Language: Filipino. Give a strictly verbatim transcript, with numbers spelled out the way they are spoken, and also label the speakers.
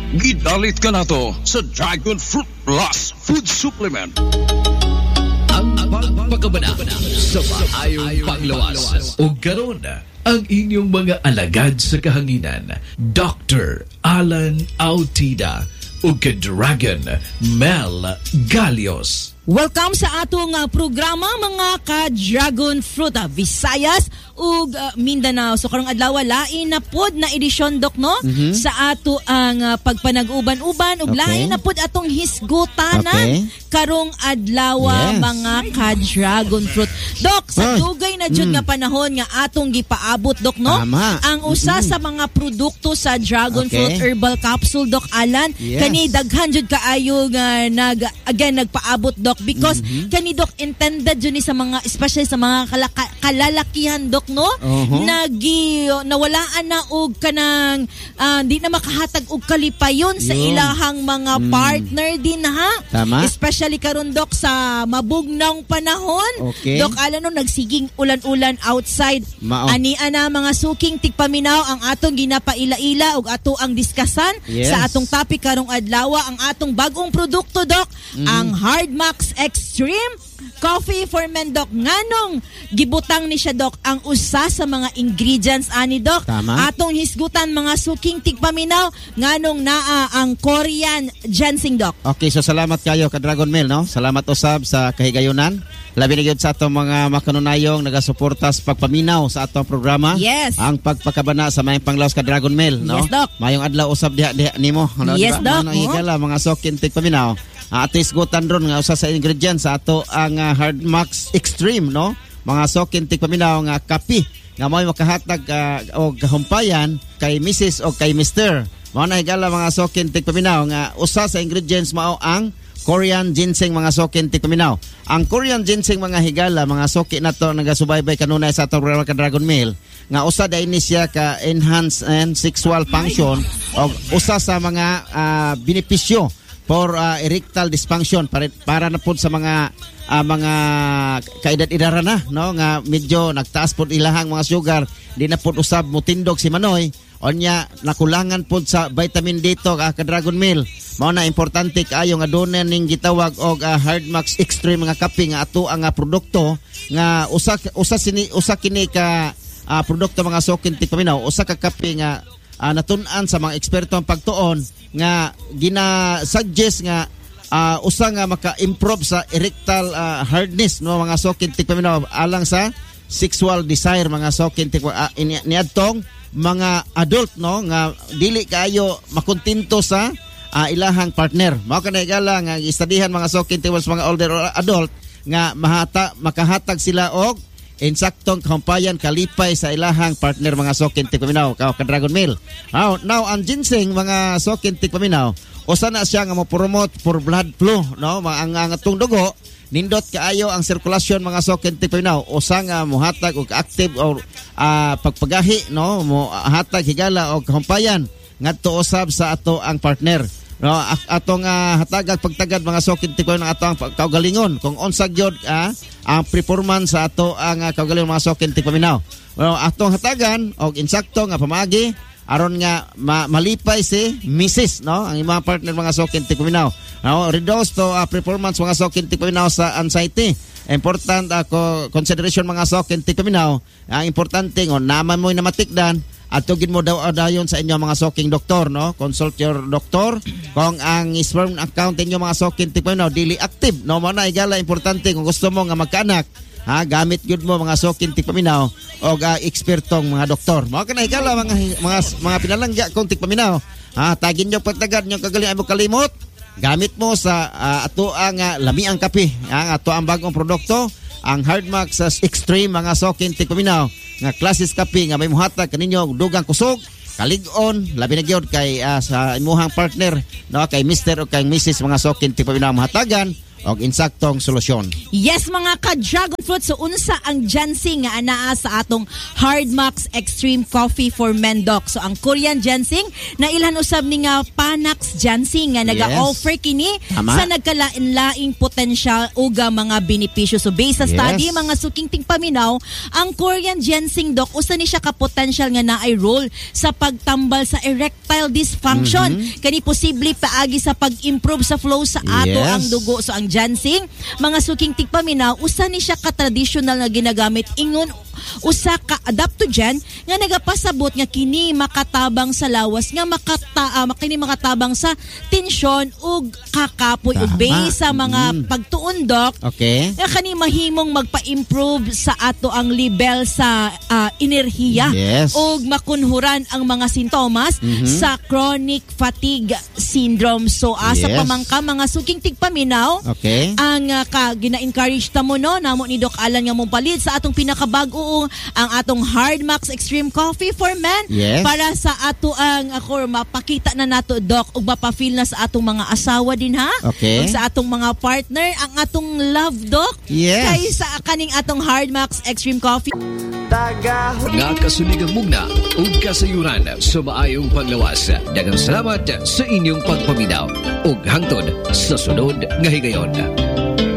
Speaker 1: Gidalit ka na to sa Dragon Fruit Plus Food Supplement.
Speaker 2: Ang pagpagabana sa maayong panglawas. O karon ang inyong mga alagad sa kahanginan, Doctor Alan Autida o ka-Dragon Mel Galios.
Speaker 3: Welcome sa atong uh, programa mga ka-Dragon Fruit uh, Visayas ug uh, Mindanao. So karong adlaw lain na pod na edisyon dok no mm-hmm. sa ato ang uh, pagpanag-uban-uban ug okay. lain na pod atong hisgutanan okay. karong adlaw yes. mga ka-Dragon Fruit. Dok, sa oh. dugay na jud mm. nga panahon nga atong gipaabot dok no. Tama. Ang usa mm-hmm. sa mga produkto sa Dragon okay. Fruit Herbal Capsule Dok Alan yes. kani daghan jud kaayo nga nag again nagpaabot dok because mm-hmm. kani dok intended jud ni sa mga especially sa mga kalaka- kalalakihan dok no uh-huh. nagi nawalaan na og kanang uh, di na makahatag og kalipayon sa Yun. ilahang mga mm. partner din ha. Tama. Especially karon dok sa mabugnang panahon. Okay. Dok alam no nagsiging ulan-ulan outside. Mao. Ani ana mga suking tigpaminaw ang atong ginapaila-ila og ato ang diskasan yes. sa atong topic karong adlaw ang atong bagong produkto dok mm. ang Hard Max Extreme Coffee for Men dok. Nganong gibutang ni siya dok ang usa sa mga ingredients ani dok. Tama. Atong hisgutan mga suking tigpaminaw nganong naa ang Korean ginseng dok.
Speaker 4: Okay, so salamat kayo ka Dragon Mel no. Salamat usab sa kahigayunan. Labi na gyud sa atong mga makanunayong nagasuporta sa pagpaminaw sa atong programa.
Speaker 3: Yes.
Speaker 4: Ang pagpakabana sa mayong panglawas ka Dragon Mel no.
Speaker 3: Yes, dok.
Speaker 4: Mayong adlaw usab diha diha nimo no.
Speaker 3: Yes,
Speaker 4: diba?
Speaker 3: dok.
Speaker 4: Ano higala mga suking tigpaminaw. Ato isgutan ron nga usa sa ingredients sa ato ang uh, Hard Max Extreme no mga sokin tigpaminaw nga kape nga mo'y makahatag uh, og kahumpayan kay Missus o kay Mister Mao na higala mga sokin tigpaminaw nga usa sa ingredients mao ang Korean ginseng mga sokin tigpaminaw. Ang Korean ginseng mga higala mga soki nato nagasubaybay kanunay sa atong programa ka Dragon Mail nga usa day ni siya ka enhance and sexual function o usa sa mga uh, benepisyo for uh, erectile dysfunction para, para na po sa mga uh, mga kaedad-edara na no nga medyo nagtaas po ilahang mga sugar di na po usab mutindog si Manoy onya nakulangan po sa vitamin D to uh, ka Dragon Meal mao na importante kaayo nga doon ning gitawag og uh, Hard Max Extreme nga kape nga ato ang uh, produkto nga usa usa sini usa kini ka uh, produkto mga sokin tigpaminaw usa ka kape nga uh, natun-an sa mga eksperto ang pagtuon nga gina-suggest nga uh, usa nga maka-improve sa erectile uh, hardness no mga sokin tigpaminaw alang sa sexual desire mga sokin tigpaminaw uh, niadtong mga adult no nga dili kaayo makontento sa uh, ilahang partner mao kanay gala nga istadihan mga sokin tigpaminaw sa mga older adult nga mahata makahatag sila og insaktong kahumpayan kalipay sa ilahang partner mga sokin tigpaminaw ka ka Dragon Meal. Now, now ang ginseng mga sokin tigpaminaw usa na siya nga mo-promote for blood flow no ang ang atong dugo nindot kaayo ang sirkulasyon mga sokin tigpaminaw usa nga mohatag og active or uh, pagpagahi no mohatag higala og kahumpayan ngadto usab sa ato ang partner. No, atong uh, hatagag pagtagad mga sokin tigpaminaw ng ato ang kaugalingon kung unsa gyud uh, ang performance sa ato ang uh, kaugalingon mga sokin tigpaminaw. Well, atong hatagan og insakto nga pamagi aron nga ma- malipay si Missus no ang imong partner mga sokin tigpaminaw. No, reduce to uh, performance mga sokin tigpaminaw sa anxiety. Important ako uh, consideration mga sokin tigpaminaw. Ang importante ngo naman mo na matikdan at tugin mo daw dayon sa inyo mga soking doktor no consult your doctor kung ang sperm account inyo mga soking tigpaminaw dili active no mo na igala importante kung gusto mo nga magkaanak ha gamit gud mo mga soking tigpaminaw og uh, ekspertong mga doktor mo kana igala mga mga mga pinalangga kung tigpaminaw ha tagin nyo pagtagad nyo kagaling mo kalimot gamit mo sa uh, ato ang uh, lami ang kape ang ato ang bagong produkto ang Hard Max uh, Extreme mga soking tigpaminaw nga klasis kape nga may muhatag kaninyo dugang kusog kalig-on labi na gyud kay uh, sa imuhang partner no kay Mister o kay Missus mga sokin tigpaminaw mahatagan og insaktong solusyon.
Speaker 3: Yes, mga ka-dragon fruit. So, unsa ang ginseng nga anaa sa atong Hardmax Extreme Coffee for Men, Doc. So, ang Korean ginseng na ilan usab ni nga Panax ginseng nga naga-offer kini
Speaker 4: Tama.
Speaker 3: sa nagkalain-laing potensyal o mga benepisyo. So, based sa
Speaker 4: Yes.
Speaker 3: study, mga suking tingpaminaw, ang Korean ginseng, Doc, usa ni siya ka-potential nga naay role sa pagtambal sa erectile dysfunction.
Speaker 4: Mm-hmm.
Speaker 3: Kani posible paagi sa pag-improve sa flow sa ato
Speaker 4: Yes.
Speaker 3: ang dugo. So, ang ginseng, mga suking tigpaminaw, usa ni siya ka-traditional nga ginagamit ingon usa ka adaptogen nga nagapasabot nga kini makatabang sa lawas nga makata uh, kini makatabang sa tensyon ug kakapoy ug
Speaker 4: Tama.
Speaker 3: base sa mga
Speaker 4: Mm.
Speaker 3: pagtuon, Doc.
Speaker 4: Okay?
Speaker 3: Nga kani mahimong magpa-improve sa ato ang level sa ah, enerhiya
Speaker 4: Yes.
Speaker 3: ug makunhuran ang mga sintomas
Speaker 4: Mhm.
Speaker 3: sa chronic fatigue syndrome. So asa
Speaker 4: Yes.
Speaker 3: pamangka mga suking tigpaminaw,
Speaker 4: Okay?
Speaker 3: ang uh, ka gina-encourage ta mo no namo ni Doc Alan nga mong palit sa atong pinakabag-o ang atong Hardmax Extreme Coffee for Men
Speaker 4: Yes.
Speaker 3: para sa ato ang ako mapakita na nato, Doc, ug mapa-feel na sa atong mga asawa din ha.
Speaker 4: Okay.
Speaker 3: Ug sa atong mga partner ang atong love, Doc.
Speaker 4: Yes.
Speaker 3: Kay sa kaning atong Hardmax Extreme Coffee.
Speaker 2: Nga kasuligang mugna ug kasayuran sa maayong paglawas. Daghang salamat sa inyong pagpaminaw ug hangtod sa sunod nga higayon.